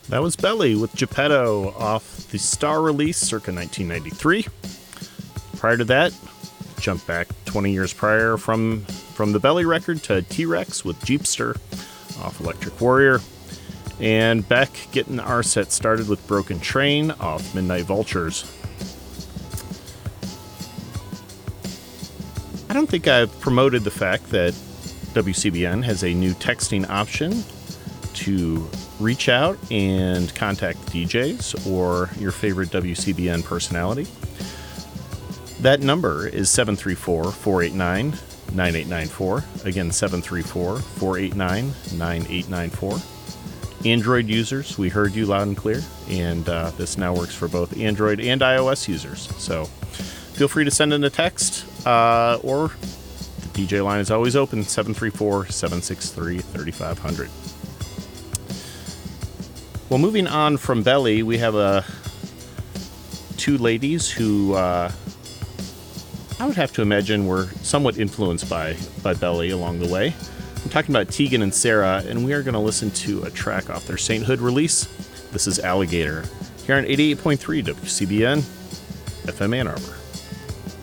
That was Belly with Geppetto off the Star release circa 1993. Prior to that, jump back 20 years prior from the Belly record to T-Rex with Jeepster off Electric Warrior. And Beck getting our set started with Broken Train off Midnight Vultures. I don't think I've promoted the fact that WCBN has a new texting option to reach out and contact DJs or your favorite WCBN personality. That number is 734-489-9894. Again, 734-489-9894. Android users, we heard you loud and clear, and this now works for both Android and iOS users. So feel free to send in a text, or the DJ line is always open, 734-763-3500. Well, moving on from Belly, we have two ladies who I would have to imagine were somewhat influenced by Belly along the way. I'm talking about Tegan and Sarah, and we are going to listen to a track off their Sainthood release. This is Alligator, here on 88.3 WCBN, FM Ann Arbor.